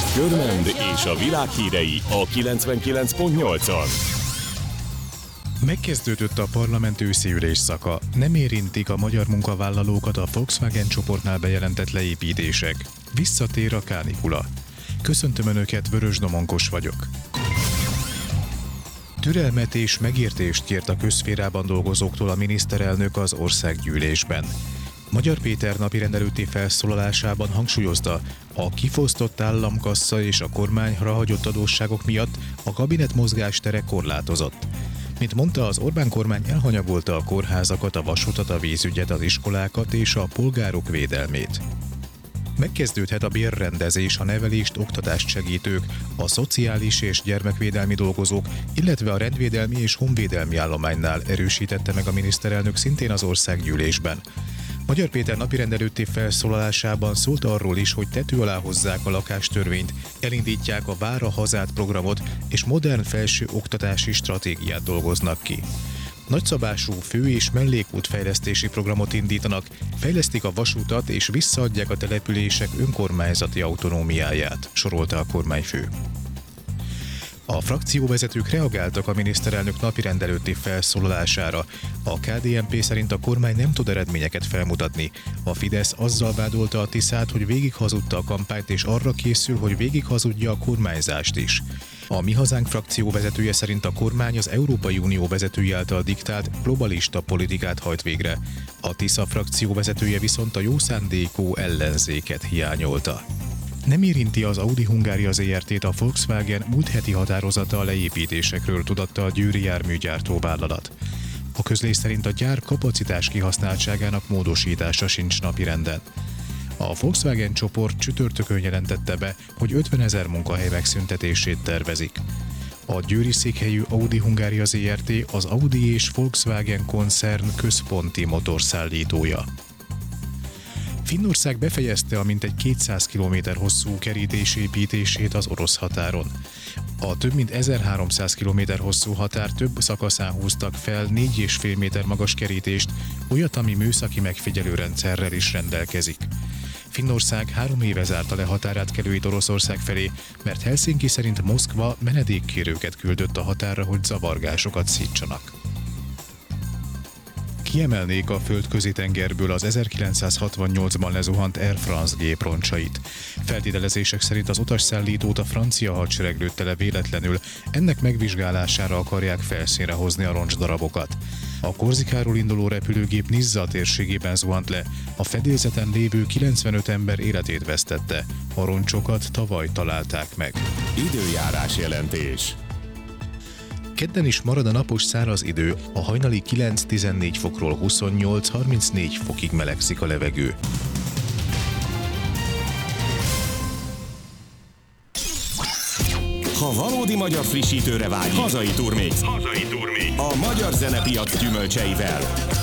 Körmend és a világ hírei a 99.8-on. Megkezdődött a parlament őszi ülésszaka. Nem érintik a magyar munkavállalókat a Volkswagen csoportnál bejelentett leépítések. Visszatér a kánikula. Köszöntöm Önöket, Vörös Domonkos vagyok. Türelmet és megértést kért a közszférában dolgozóktól a miniszterelnök az országgyűlésben. Magyar Péter napirend előtti felszólalásában hangsúlyozta, a kifosztott államkassa és a kormányra hagyott adósságok miatt a kabinet mozgástere korlátozott. Mint mondta, az Orbán kormány elhanyagolta a kórházakat, a vasutat, a vízügyet, az iskolákat és a polgárok védelmét. Megkezdődhet a bérrendezés, a nevelést, oktatást segítők, a szociális és gyermekvédelmi dolgozók, illetve a rendvédelmi és honvédelmi állománynál, erősítette meg a miniszterelnök szintén az országgyűlésben. Magyar Péter napirend előtti felszólalásában szólt arról is, hogy tető alá hozzák a lakástörvényt, elindítják a Vár a hazát programot és modern felső oktatási stratégiát dolgoznak ki. Nagyszabású fő- és mellékútfejlesztési programot indítanak, fejlesztik a vasutat és visszaadják a települések önkormányzati autonómiáját, sorolta a kormányfő. A frakcióvezetők reagáltak a miniszterelnök napirend előtti felszólalására. A KDNP szerint a kormány nem tud eredményeket felmutatni. A Fidesz azzal vádolta a Tiszát, hogy végighazudta a kampányt, és arra készül, hogy végighazudja a kormányzást is. A Mi Hazánk frakció vezetője szerint a kormány az Európai Unió vezetői által diktált globalista politikát hajt végre. A Tisza frakció vezetője viszont a jó szándékú ellenzéket hiányolta. Nem érinti az Audi Hungária Zrt-t a Volkswagen múlt heti határozata a leépítésekről, tudatta a győri járműgyártó vállalat. A közlés szerint a gyár kapacitás kihasználtságának módosítása sincs napirenden. A Volkswagen csoport csütörtökön jelentette be, hogy 50 000 munkahely megszüntetését tervezik. A győri székhelyű Audi Hungária Zrt. Az Audi és Volkswagen koncern központi motorszállítója. Finnország befejezte a mintegy 200 km hosszú kerítés építését az orosz határon. A több mint 1300 km hosszú határ több szakaszán húztak fel 4,5 méter magas kerítést, olyat, ami műszaki megfigyelőrendszerrel is rendelkezik. Finnország 3 éve zárta le határátkelőit Oroszország felé, mert Helsinki szerint Moszkva menedékkérőket küldött a határra, hogy zavargásokat szítsanak. Kiemelnék a földközi tengerből az 1968-ban lezuhant Air France gép roncsait. Feltételezések szerint az utasszállítót a francia hadsereg lőtte le véletlenül, ennek megvizsgálására akarják felszínre hozni a roncsdarabokat. A Korzikáról induló repülőgép Nizza térségében zuhant le, a fedélzeten lévő 95 ember életét vesztette. A roncsokat tavaly találták meg. Időjárás jelentés. Kedden is marad a napos száraz idő, a hajnali 9-14 fokról 28-34 fokig melegszik a levegő. Ha valódi magyar frissítőre vágy, hazai turmix. A magyar zenepiac gyümölcseivel.